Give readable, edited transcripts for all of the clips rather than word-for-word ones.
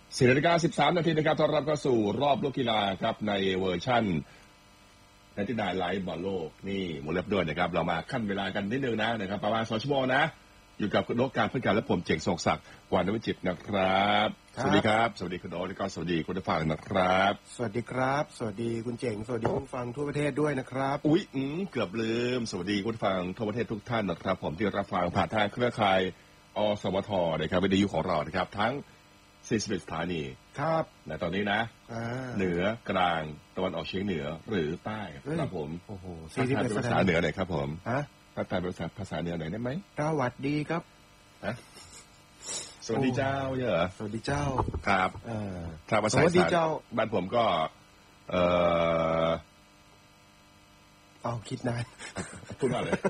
4:13 นาทีนะครับต้อนรับเข้าสู่รอบโลกกีฬาครับในเวอร์ชั่น99ไลฟ์บอลโลกนี่หมูเล็บด้วยนะครับเรามาขั้นเวลากันนิดนึงนะครับประมาณ2 ชั่วโมงนะอยู่กับคุณโอ๊คการเพื่อนกันและผมเจ๋งทรงศักดิ์วรรณวิจิตรนะครับสวัสดีครับสวัสดีคุณโอ๊คและก็สวัสดีคุณผู้ฟังนะครับสวัสดีครับสวัสดีคุณเจ๋งสวัสดีผู้ฟังทั่วประเทศด้วยนะครับเกือบลืมสวัสดีคุณผู้ฟังทั่วประเทศทุกท่านนะครับผมที่รับฟังผ่านทางเครือข่ายอสวทนะครับวิทยุของเรานะครับทั้ง41 สถานีครับในตอนนี้นะเหนือกลางตะวันออกเฉียงเหนือหรือใต้ครับผมโอ้โห 41 ภาษาเหนือหน่อยครับผมภาษาเหนือหน่อยได้ไหมสวัสดีครับสวัสดีเจ้าเยอะสวัสดีเจ้าครับถ้าภาษาสวัสดีเจ้าบ้านผมก็เอาคิดนานพูดว่าอะไร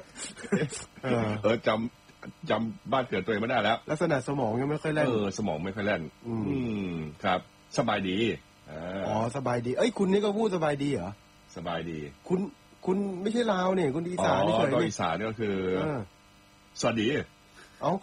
จำบ้านเกิดตัวเองไม่ได้แล้วลักษณะสมองยังไม่ค่อยแล่นสมองไม่ค่อยแล่นครับสบายดีอ๋อสบายดีเอ้ยคุณนี่ก็พูดสบายดีเหรอสบายดีคุณไม่ใช่ลาวเนี่ยคุณอีสานนี่เฉยอีสานนี่ก็คือสวัสดีเอ้า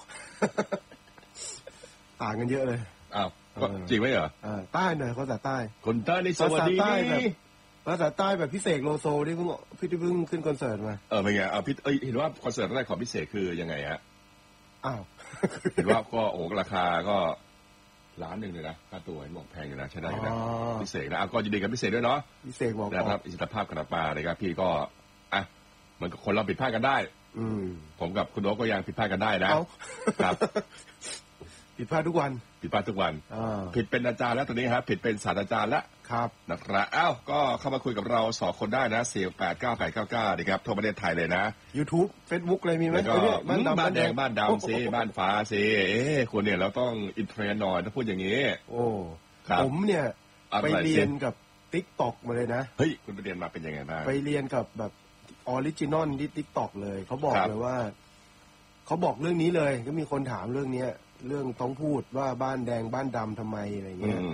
ต่างกันเยอะเลยอ้าวก็จริงไหมเหรอใต้หน่อยภาษาใต้คนใต้นี่สวัสดีภาษาใต้แบบพิเศษโลโซที่เพิ่งขึ้นคอนเสิร์ตมาเป็นไงเห็นว่าคอนเสิร์ตแรกของพิเศษคือยังไงฮะอ้าวเห็นว่าก็ราคาก็1,000,000เลยนะค่าตั๋วเห็นบอกแพงอยู่นะใช่ได้นะพิเศษนะก็ยินดีกับพิเศษด้วยเนาะพิเศษบอกนะครับอิสรภาพกลับมาเลยครับพี่ก็มันคนเราผิดพลาดกันได้ผมกับคุณโอ๊คก็ยังผิดพลาดกันได้นะครับผิดพลาดทุกวันผิดเป็นอาจารย์แล้วตอนนี้ครับผิดเป็นศาสตราจารย์แล้วครับนะครับก็เข้ามาคุยกับเรา2 คนได้นะ489-899นะครับทั่วประเทศไทยเลยนะ YouTube Facebook อะไรมีไหมบ้านแดงบ้านดำสิบ้านฟ้าสิคุณเนี่ยเราต้องอินเทรนด์หน่อยถ้าพูดอย่างนี้โอ้ผมเนี่ยไปเรียนกับ TikTok มาเลยนะเฮ้ยคุณไปเรียนมาเป็นยังไงบ้างไปเรียนกับแบบออริจินอลที่ TikTok เลยเขาบอกเลยว่าเขาบอกเรื่องนี้เลยก็มีคนถามเรื่องนี้เรื่องต้องพูดว่าบ้านแดงบ้านดำทำไมอะไรเงี้ย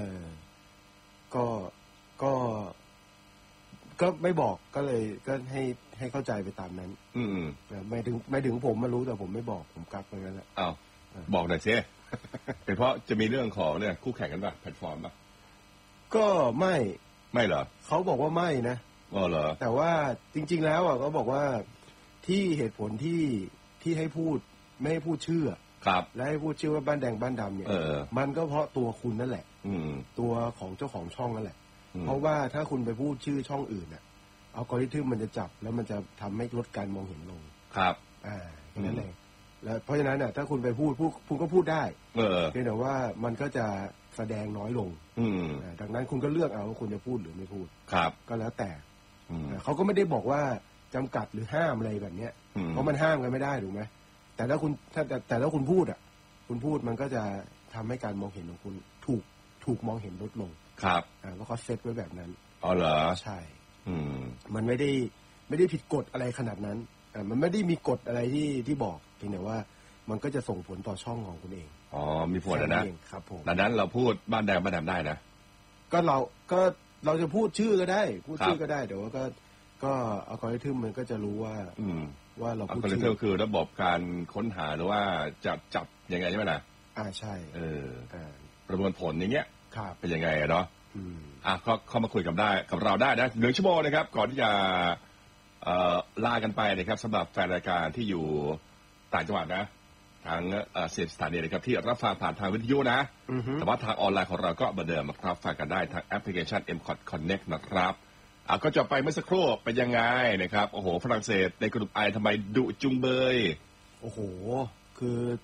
ก็ไม่บอกก็เลยก็ให้เข้าใจไปตามนั้นไม่ถึงผมมารู้แต่ผมไม่บอกผมกักไปงั้นแหละอ้าวบอกหน่อยสิเป็นเพราะจะมีเรื่องของเนี่ยคู่แข่งกันป่ะแพลตฟอร์มป่ะก็ไม่เหรอเขาบอกว่าไม่นะเหรอแต่ว่าจริงๆแล้วเขาบอกว่าที่เหตุผลที่ให้พูดไม่ให้พูดชื่อและให้พูดชื่อว่าบ้านแดงบ้านดำเนี่ยมันก็เพราะตัวคุณนั่นแหละตัวของเจ้าของช่องนั่นแหละเพราะว่าถ้าคุณไปพูดชื่อช่องอื่นเนี่ยอัลกอริทึมมันจะจับแล้วมันจะทำให้ลดการมองเห็นลงครับนั่นเองแล้วเพราะฉะนั้นน่ะถ้าคุณไปพูดคุณก็พูดได้เพียงแต่ว่ามันก็จะแสดงน้อยลงดังนั้นคุณก็เลือกเอาว่าคุณจะพูดหรือไม่พูดก็แล้วแต่เขาก็ไม่ได้บอกว่าจำกัดหรือห้ามอะไรแบบเนี้ยเพราะมันห้ามกันไม่ได้ถูกไหมแต่ถ้าคุณพูดคุณพูดมันก็จะทำให้การมองเห็นของคุณถูกมองเห็นลดลงครับเพราะเขาเซตไว้แบบนั้นอ๋อเหรอใช่มันไม่ได้ผิดกฎอะไรขนาดนั้นมันไม่ได้มีกฎอะไรที่บอกเพียงแต่ว่ามันก็จะส่งผลต่อช่องของคุณเองมีผลนะครับผมดังนั้นเราพูดบ้านแดงบ้านดำได้นะก็เราจะพูดชื่อก็ได้พูดชื่อก็ได้แต่ว่าก็อัลกอริทึมมันก็จะรู้ว่าเราพูดชื่อคือระบบการค้นหาหรือว่าจับยังไงใช่ไหมนะใช่ประมวลผลอย่างเงี้ยเป็นยังไงเนาะก็เข้ามาคุยกับเราได้นะ1 ชั่วโมงนะครับก่อนที่จะลากันไปนะครับสำหรับแฟนรายการที่อยู่ต่างจังหวัดนะทาง10 สถานีนะครับที่รับฟังผ่านทางวิทยุนะแต่ว่าทางออนไลน์ของเราก็เหมือนเดิมนะครับฟังกันได้ทางแอปพลิเคชัน M-Cot Connect นะครับก็จะไปเมื่อสักครู่เป็นยังไงนะครับโอ้โหฝรั่งเศสในกลุ่มไอทำไมดุจุงเบยโอ้โหคือ